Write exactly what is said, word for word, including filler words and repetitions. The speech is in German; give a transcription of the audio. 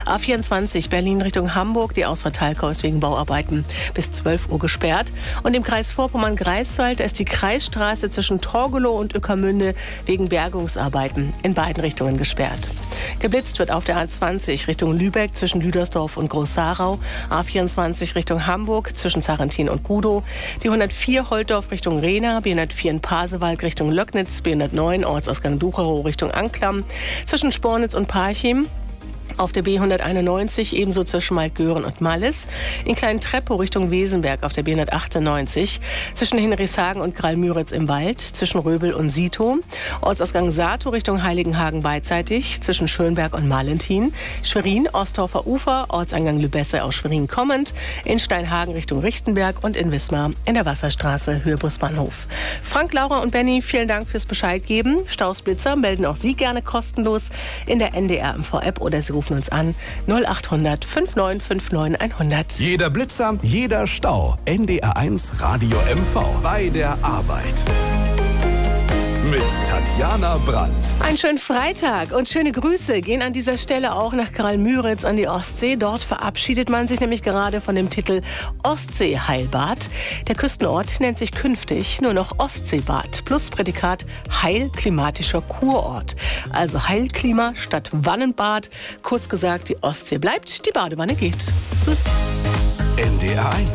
A vierundzwanzig Berlin Richtung Hamburg, die Ausfahrt Talkau ist wegen Bauarbeiten bis zwölf Uhr gesperrt. Und im Kreis Vorpommern-Greifswald ist die Kreisstraße zwischen Torgelow und Ueckermünde wegen Bergungsarbeiten in beiden Richtungen gesperrt. Geblitzt wird auf der A zwanzig Richtung Lübeck zwischen Lüdersdorf und Groß-Sarau, A vierundzwanzig Richtung Hamburg zwischen Sarrentin und Gudow, die hundertvier Holtorf Richtung Rehna, B hundertvier in Pasewalk Richtung Löcknitz, B hundertneun Ortsausgang Bucherow Richtung Anklam, zwischen Spornitz und Parchim. Auf der B hunderteinundneunzig ebenso zwischen Maltgören und Mallis, in Klein-Treppow Richtung Wesenberg auf der B hundertachtundneunzig, zwischen Hinrichshagen und Graal-Müritz im Wald, zwischen Röbel und Sito, Ortsausgang Sato Richtung Heiligenhagen beidseitig, zwischen Schönberg und Malentin, Schwerin, Ostorfer Ufer, Ortseingang Lübesse aus Schwerin kommend, in Steinhagen Richtung Richtenberg und in Wismar in der Wasserstraße Höhe Busbahnhof. Frank, Laura und Benny, vielen Dank fürs Bescheid geben. Stausblitzer melden auch Sie gerne kostenlos in der N D R M V-App oder Sie rufen uns an null achthundert fünfundneunzig neunundfünfzig hundert. Jeder Blitzer, jeder Stau. N D R eins Radio M V. Bei der Arbeit. Mit Tatjana Brandt. Einen schönen Freitag und schöne Grüße gehen an dieser Stelle auch nach Graal-Müritz an die Ostsee. Dort verabschiedet man sich nämlich gerade von dem Titel Ostseeheilbad. Der Küstenort nennt sich künftig nur noch Ostseebad plus Prädikat Heilklimatischer Kurort. Also Heilklima statt Wannenbad. Kurz gesagt, die Ostsee bleibt, die Badewanne geht. N D R eins.